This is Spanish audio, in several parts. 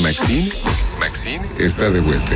Maxine está de vuelta.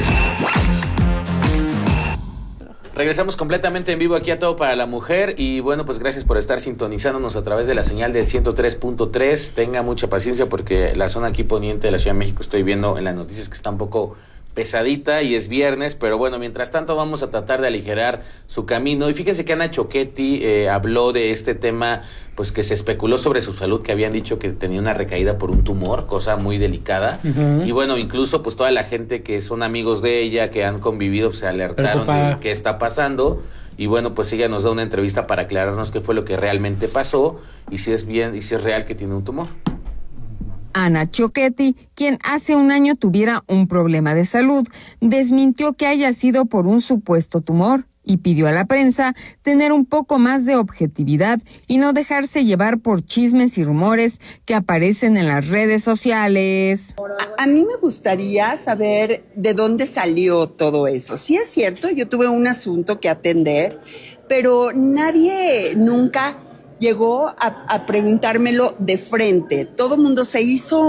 Regresamos completamente en vivo aquí a Todo para la Mujer y bueno, pues gracias por estar sintonizándonos a través de la señal del 103.3. Tenga mucha paciencia porque la zona aquí poniente de la Ciudad de México estoy viendo en las noticias que está un poco pesadita y es viernes, pero bueno, mientras tanto vamos a tratar de aligerar su camino. Y fíjense que Ana Choquetti habló de este tema, pues que se especuló sobre su salud, que habían dicho que tenía una recaída por un tumor, cosa muy delicada. Y bueno, incluso pues toda la gente que son amigos de ella, que han convivido, pues, se alertaron de qué está pasando. Y bueno, pues ella nos da una entrevista para aclararnos qué fue lo que realmente pasó y si es bien y si es real que tiene un tumor. Ana Choquetti, quien hace un año tuviera un problema de salud, desmintió que haya sido por un supuesto tumor y pidió a la prensa tener un poco más de objetividad y no dejarse llevar por chismes y rumores que aparecen en las redes sociales. A mí me gustaría saber de dónde salió todo eso. Sí es cierto, yo tuve un asunto que atender, pero nadie nunca llegó a preguntármelo de frente. Todo el mundo se hizo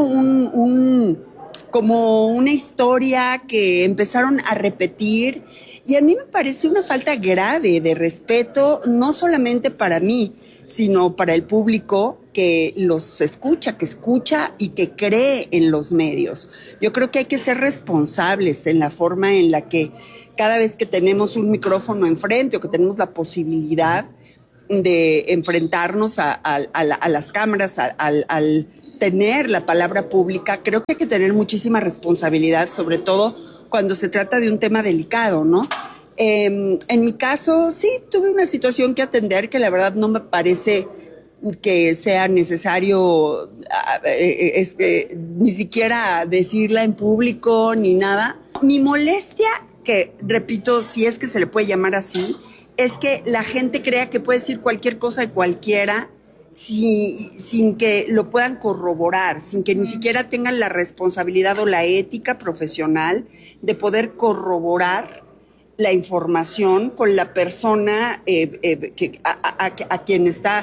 como una historia que empezaron a repetir y a mí me parece una falta grave de respeto, no solamente para mí, sino para el público que los escucha y que cree en los medios. Yo creo que hay que ser responsables en la forma en la que cada vez que tenemos un micrófono enfrente o que tenemos la posibilidad de enfrentarnos a las cámaras, al tener la palabra pública, creo que hay que tener muchísima responsabilidad, sobre todo cuando se trata de un tema delicado, ¿no? En mi caso, sí, tuve una situación que atender que la verdad no me parece que sea necesario ni siquiera decirla en público ni nada. Mi molestia, que repito, si es que se le puede llamar así, es que la gente crea que puede decir cualquier cosa de cualquiera sin que lo puedan corroborar, sin que ni siquiera tengan la responsabilidad o la ética profesional de poder corroborar la información con la persona a quien está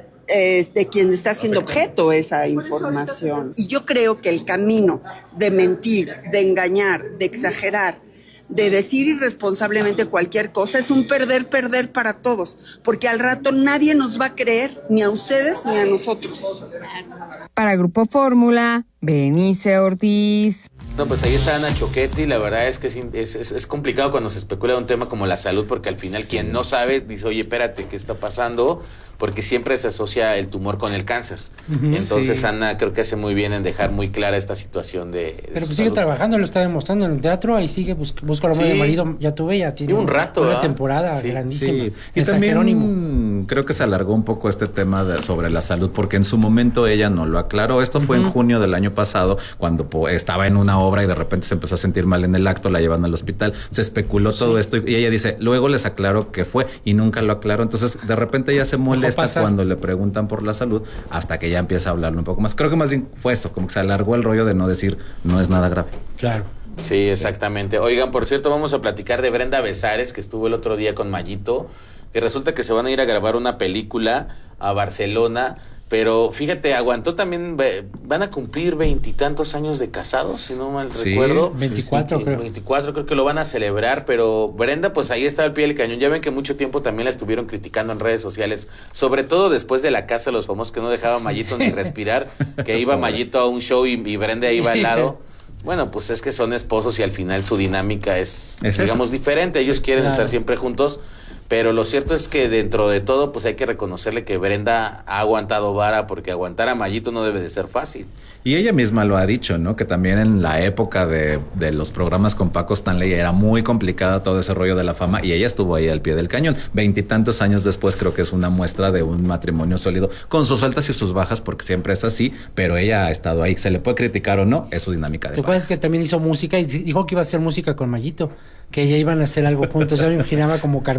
de quien está siendo objeto esa información. Y yo creo que el camino de mentir, de engañar, de exagerar, de decir irresponsablemente cualquier cosa es un perder para todos, porque al rato nadie nos va a creer, ni a ustedes ni a nosotros. Para Grupo Fórmula, Berenice Ortiz. No, pues ahí está Ana Choquetti. La verdad es que es complicado cuando se especula de un tema como la salud, porque al final quien no sabe dice, oye, espérate, ¿qué está pasando? Porque siempre se asocia el tumor con el cáncer. Entonces Ana creo que hace muy bien en dejar muy clara esta situación de pero pues sigue trabajando, lo está demostrando en el teatro, ahí sigue, busca la de marido, ya tuve, ya tiene un rato, una temporada grandísima. Sí. Y también Jerónimo. Creo que se alargó un poco este tema sobre la salud, porque en su momento ella no lo aclaró. Esto fue en junio del año pasado, cuando estaba en una obra y de repente se empezó a sentir mal en el acto, la llevan al hospital, se especuló todo esto y ella dice, luego les aclaró que fue y nunca lo aclaró. Entonces de repente ella se molesta cuando le preguntan por la salud, hasta que ya empieza a hablarlo un poco más. Creo que más bien fue eso, como que se alargó el rollo de no decir, no es nada grave. Claro. Sí, exactamente. Oigan, por cierto, vamos a platicar de Brenda Besares, que estuvo el otro día con Mayito, que resulta que se van a ir a grabar una película a Barcelona, pero fíjate, aguantó también, van a cumplir 20 y tantos años de casados, si no mal recuerdo. 24 creo. 24 creo que lo van a celebrar, pero Brenda pues ahí está al pie del cañón. Ya ven que mucho tiempo también la estuvieron criticando en redes sociales, sobre todo después de la Casa de los Famosos, que no dejaba a Mayito ni respirar, que iba Mayito a un show y Brenda iba al lado. Bueno, pues es que son esposos y al final su dinámica es digamos, diferente. Ellos quieren estar siempre juntos, pero lo cierto es que dentro de todo, pues hay que reconocerle que Brenda ha aguantado vara, porque aguantar a Mayito no debe de ser fácil. Y ella misma lo ha dicho, ¿no? Que también en la época de los programas con Paco Stanley era muy complicada todo ese rollo de la fama y ella estuvo ahí al pie del cañón. 20 y tantos años después creo que es una muestra de un matrimonio sólido, con sus altas y sus bajas, porque siempre es así, pero ella ha estado ahí. Se le puede criticar o no, es su dinámica de ¿Te acuerdas que también hizo música y dijo que iba a hacer música con Mayito? Que ya iban a hacer algo juntos. Ya me imaginaba como Carmela y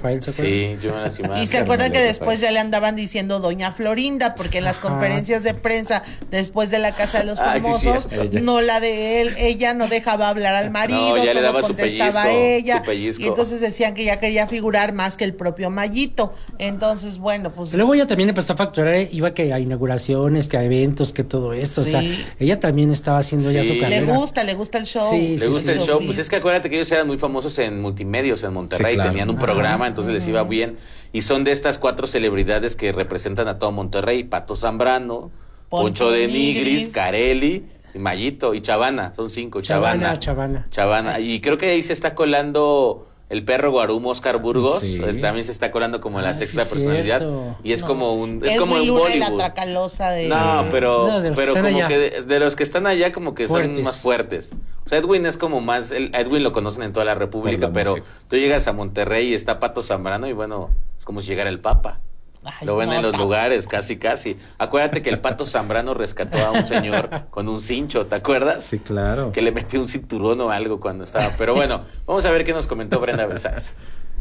Rafael, ¿se acuerdan? Sí, yo me las imaginé. Y se acuerdan que después ya le andaban diciendo Doña Florinda, porque en las conferencias de prensa después de la Casa de los Famosos, no la de él, ella no dejaba hablar al marido, ya le daba su contestaba pellizco, ella, su pellizco. y entonces decían que ya quería figurar más que el propio Mayito. Entonces, bueno, pues... Luego ella también empezó a facturar, iba que a inauguraciones, que a eventos, que todo esto, Sí. o sea, ella también estaba haciendo ya su carrera. Le gusta el show. Sí, Le gusta el show. sí. Pues es que acuérdate que ellos eran muy famosos en multimedios en Monterrey. Sí, claro. Tenían un programa, entonces les iba bien. Y son de estas 4 celebridades que representan a todo Monterrey. Pato Zambrano, Poncho de Nigris, Carelli y Mayito y Chavana. Son 5. Chavana. Y creo que ahí se está colando el perro Guarumo, Oscar Burgos. Sí. También se está colando como la sexta sí, personalidad. cierto. Y es como un... Es Es como muy un Luna y la Bollywood. Tracalosa de... No, pero No, de los que están como allá. que de los que están allá como que Fuertes. son más fuertes. O sea, Edwin es como más, Edwin lo conocen en toda la República, Por la pero música. tú llegas a Monterrey y está Pato Zambrano y bueno, es como si llegara el Papa. Ay, Lo ven no, en los Tato. lugares, casi. Acuérdate que el Pato Zambrano rescató a un señor con un cincho, ¿te acuerdas? Sí, claro. Que le metió un cinturón o algo cuando estaba. Pero bueno, vamos a ver qué nos comentó Brenda Besares.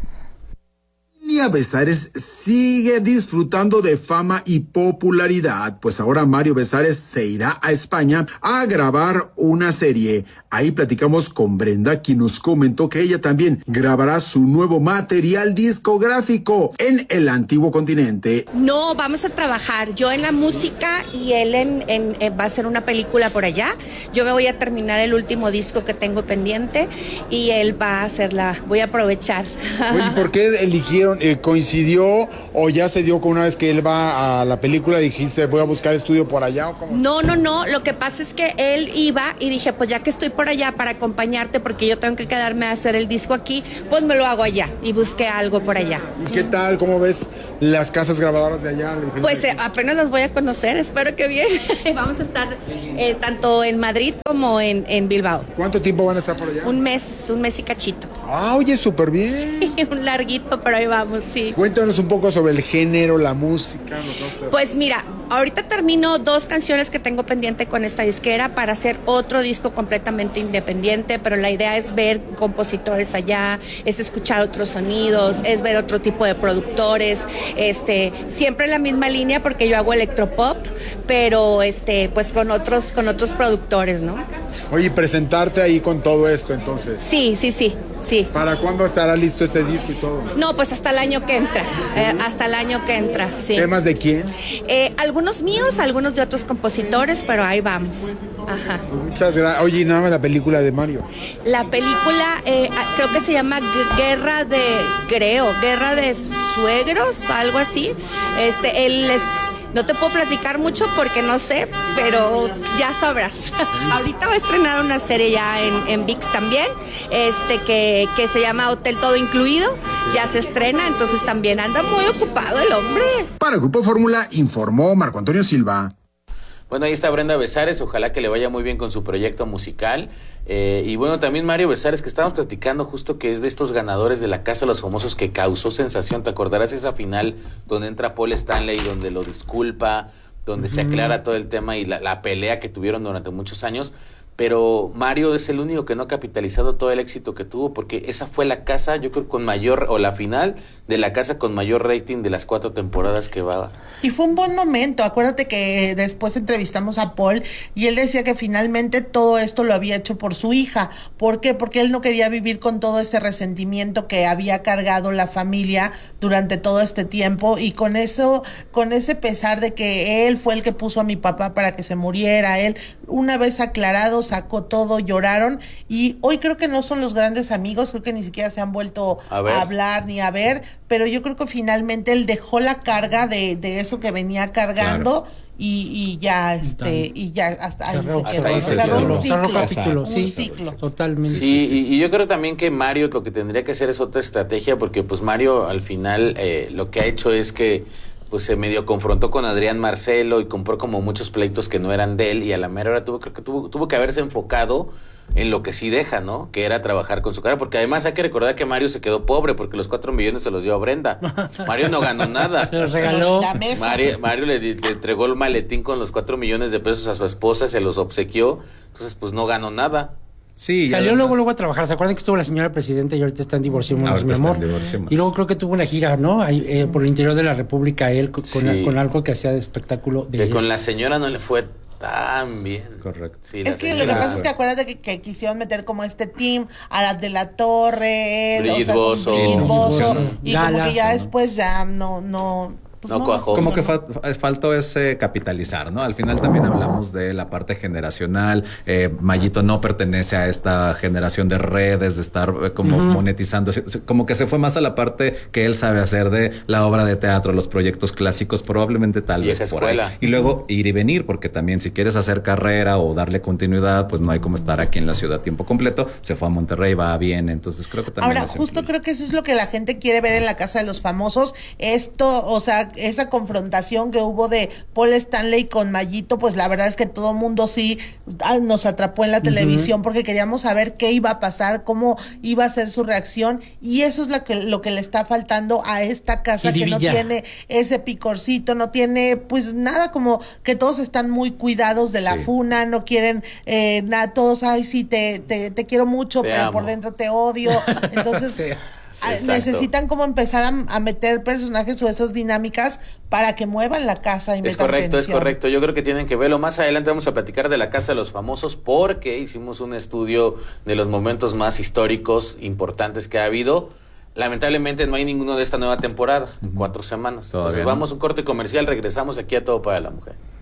Nia Besares sigue disfrutando de fama y popularidad, pues ahora Mario Besares se irá a España a grabar una serie. Ahí platicamos con Brenda, quien nos comentó que ella también grabará su nuevo material discográfico en el antiguo continente. No, vamos a trabajar, yo en la música y él va a hacer una película por allá. Yo me voy a terminar el último disco que tengo pendiente y él va a hacerla, voy a aprovechar. Oye, ¿por qué eligieron? ¿Coincidió o ya se dio con una vez que él va a la película dijiste voy a buscar estudio por allá o cómo? No, lo que pasa es que él iba y dije, pues ya que estoy por allá para acompañarte porque yo tengo que quedarme a hacer el disco aquí, pues me lo hago allá y busqué algo por allá. ¿Y qué tal? ¿Cómo ves las casas grabadoras de allá? Pues apenas las voy a conocer, espero que bien. Vamos a estar tanto en Madrid como en Bilbao. ¿Cuánto tiempo van a estar por allá? Un mes y cachito. Ah, oye, súper bien. Un larguito, pero ahí vamos, sí. Cuéntanos un poco sobre el género, la música. Pues mira, ahorita termino 2 canciones que tengo pendiente con esta disquera para hacer otro disco completamente independiente, pero la idea es ver compositores allá, es escuchar otros sonidos, es ver otro tipo de productores, siempre la misma línea porque yo hago electropop, pero pues con otros productores, ¿no? Oye, presentarte ahí con todo esto entonces. Sí. ¿Para cuándo estará listo este disco y todo? No, pues hasta el año que entra, sí. ¿Temas de quién? Algunos míos, algunos de otros compositores, pero ahí vamos. Ajá. Muchas gracias. Oye, y nada más la película de Mario. La película creo que se llama Guerra de Suegros, algo así. No te puedo platicar mucho porque no sé, pero ya sabrás. Ahorita va a estrenar una serie ya en ViX también, que se llama Hotel Todo Incluido. Ya se estrena, entonces también anda muy ocupado el hombre. Para Grupo Fórmula informó Marco Antonio Silva. Bueno, ahí está Brenda Besares, ojalá que le vaya muy bien con su proyecto musical. Y bueno, también Mario Besares, que estábamos platicando justo que es de estos ganadores de la Casa de los Famosos que causó sensación. ¿Te acordarás esa final donde entra Paul Stanley, donde lo disculpa, donde se aclara todo el tema y la pelea que tuvieron durante muchos años? Pero Mario es el único que no ha capitalizado todo el éxito que tuvo, porque esa fue la casa, yo creo, con mayor, o la final de la casa con mayor rating de las 4 temporadas que va. Y fue un buen momento. Acuérdate que después entrevistamos a Paul y él decía que finalmente todo esto lo había hecho por su hija. ¿Por qué? Porque él no quería vivir con todo ese resentimiento que había cargado la familia durante todo este tiempo, y con ese pesar de que él fue el que puso a mi papá para que se muriera. Él, una vez aclarado, sacó todo, lloraron, y hoy creo que no son los grandes amigos, creo que ni siquiera se han vuelto a hablar ni a ver, pero yo creo que finalmente él dejó la carga de eso que venía cargando. Claro. Y ya hasta ahí se quedó. Un ciclo. Totalmente. Sí, y yo creo también que Mario lo que tendría que hacer es otra estrategia, porque pues Mario al final lo que ha hecho es que pues se medio confrontó con Adrián Marcelo y compró como muchos pleitos que no eran de él, y a la mera hora tuvo que haberse enfocado en lo que sí deja, ¿no? Que era trabajar con su cara, porque además hay que recordar que Mario se quedó pobre porque los 4 millones se los dio a Brenda. Mario no ganó nada. Se los regaló. Mario le entregó el maletín con los 4 millones de pesos a su esposa, se los obsequió, entonces pues no ganó nada. Sí, salió además, luego a trabajar. ¿Se acuerdan que estuvo la señora presidenta y ahorita está en Divorciémonos, mi amor? Y luego creo que tuvo una gira, ¿no? Ahí, por el interior de la República, él con algo que hacía de espectáculo. Que con la señora no le fue tan bien. Correcto. Sí, es que lo que pasa es que acuérdate que quisieron meter como este team a la de la Torre, Brigitte Bosso, y como que ya después ya no pues no cuajó. Como que faltó ese capitalizar, ¿no? Al final también hablamos de la parte generacional. Mayito no pertenece a esta generación de redes, de estar como monetizando. Como que se fue más a la parte que él sabe hacer de la obra de teatro, los proyectos clásicos, probablemente tal vez por ahí. Y luego ir y venir, porque también si quieres hacer carrera o darle continuidad, pues no hay como estar aquí en la ciudad a tiempo completo. Se fue a Monterrey, va bien, entonces creo que también... Ahora, justo creo que eso es lo que la gente quiere ver en La Casa de los Famosos. Esto, o sea, esa confrontación que hubo de Paul Stanley con Mayito, pues la verdad es que todo mundo sí nos atrapó en la televisión porque queríamos saber qué iba a pasar, cómo iba a ser su reacción, y eso es lo que le está faltando a esta casa, que no tiene ese picorcito, no tiene pues nada, como que todos están muy cuidados de la funa, no quieren nada, todos, ay sí, te quiero mucho, pero por dentro te odio, entonces... Exacto. Necesitan como empezar a meter personajes o esas dinámicas para que muevan la casa y metan tensión. Es correcto. Yo creo que tienen que verlo. Más adelante vamos a platicar de La Casa de los Famosos porque hicimos un estudio de los momentos más históricos, importantes que ha habido. Lamentablemente no hay ninguno de esta nueva temporada, en 4 semanas. Entonces vamos a un corte comercial, regresamos aquí a Todo para la Mujer.